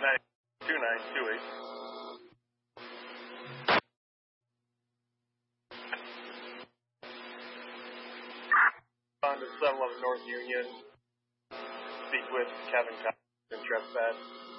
2928. On to 711 North Union. Speak with Kevin in Trespass.